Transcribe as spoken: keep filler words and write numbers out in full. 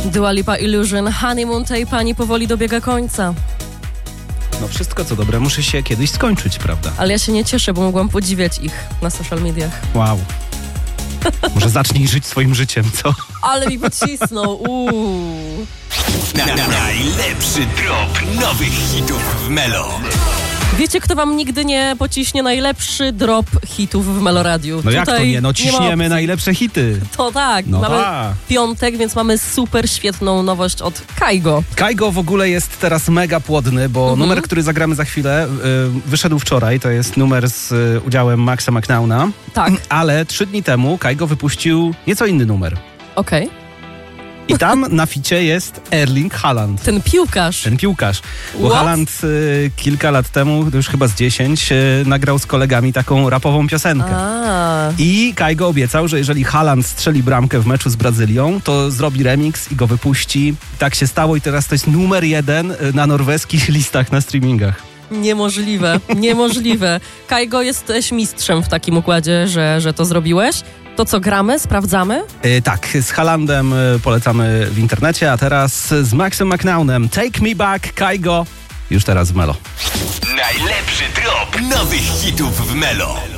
Dua Lipa Illusion, Honeymoon tej pani powoli dobiega końca. No wszystko co dobre musi się kiedyś skończyć, prawda? Ale ja się nie cieszę, bo mogłam podziwiać ich na social mediach. Wow. Może zacznij żyć swoim życiem, co? Ale mi pocisnął, uuu. Na, na, najlepszy drop nowych hitów w Melo. Wiecie, kto wam nigdy nie pociśnie najlepszy drop hitów w Meloradiu? No Tutaj jak to nie? No nie ciśniemy ma najlepsze hity. To tak, No mamy ta. piątek, więc mamy super świetną nowość od Kaigo. Kaigo w ogóle jest teraz mega płodny, bo Mhm. numer, który zagramy za chwilę, y, wyszedł wczoraj. To jest numer z y, udziałem Maxa McNowna. Tak, Ale trzy dni temu Kaigo wypuścił nieco inny numer. okej. I tam na ficie jest Erling Haaland. Ten piłkarz. Ten piłkarz. Bo What? Haaland y, kilka lat temu, to już chyba z dziesięć, y, nagrał z kolegami taką rapową piosenkę. A, I Kaigo obiecał, że jeżeli Haaland strzeli bramkę w meczu z Brazylią, to zrobi remix i go wypuści. Tak się stało i teraz to jest numer jeden y, na norweskich listach na streamingach. niemożliwe, niemożliwe. Kaigo, jesteś mistrzem w takim układzie, że, że to zrobiłeś. To co, gramy? Sprawdzamy? Y, tak, z Haalandem y, polecamy w internecie, a teraz z Maxem McNownem. Take Me Back, Kaigo, już teraz w Melo. Najlepszy drop nowych hitów w Melo.